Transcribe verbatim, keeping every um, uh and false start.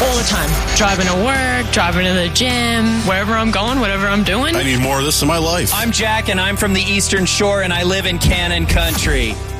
all the time. Driving to work, driving to the gym, wherever I'm going, whatever I'm doing. I need more of this in my life. I'm Jack, and I'm from the Eastern Shore, and I live in Cannon Country.